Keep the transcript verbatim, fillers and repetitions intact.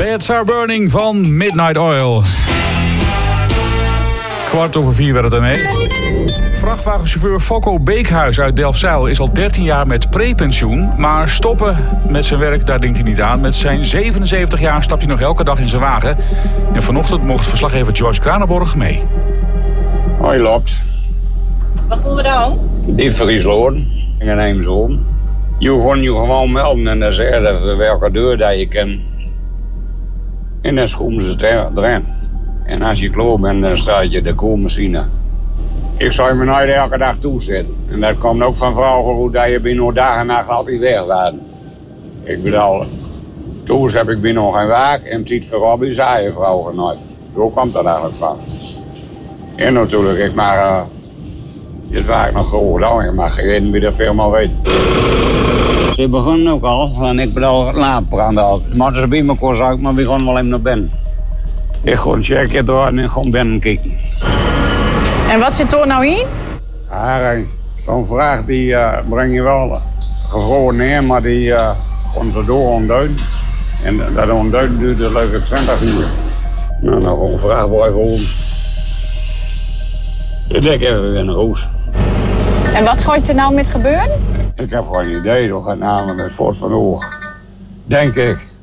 Heads Are Burning van Midnight Oil. Kwart over vier werd het ermee. Vrachtwagenchauffeur Fokko Beekhuis uit Delfzijl is al dertien jaar met prepensioen. Maar stoppen met zijn werk, daar denkt hij niet aan. Met zijn zevenenzeventig jaar stapt hij nog elke dag in zijn wagen. En vanochtend mocht verslaggever George Kranenborg mee. Hoi Lopt. Wat doen we dan? In Friesland, in Eemshoorn. Je kon je gewoon melden en dan zeggen ze welke deur dat je kent. En dan schoen ze het erin. En als je klaar bent, dan staat je de koelmachine. Ik zou me nooit elke dag toezetten. En dat komt ook van vrouwen hoe dat je binnen dag en nacht altijd weg was. Ik bedoel, toen heb ik binnen nog geen waak en het ziet vooral bij zijn vrouwen nooit. Zo komt dat eigenlijk van. En natuurlijk, ik mag, uh, dit waak nog gewoon gedaan, ik mag geen wie de firma weet. Ze begonnen ook al, en ik bedoel, laatbranden al. Maar ze bij me kon zeggen, maar we gaan wel even naar binnen. Ik ga checken door en ik ga binnen kijken. En wat zit er nou in? Ja, zo'n vraag die uh, breng je wel gewoon neer, maar die uh, gaan ze door ontduiden. En dat ontduiden duurt dus leuke twintig uur. Nou, dan gewoon een vraag voor even om. Ik denk even weer een roos. En wat gaat er nou met gebeuren? Ik heb geen idee, dat gaat namelijk met Fort van Oog. Denk ik.